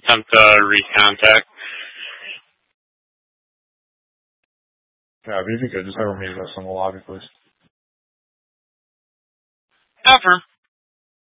attempt to recontact. Yeah, if you could, just have her meet us in the lobby, please. Affirm.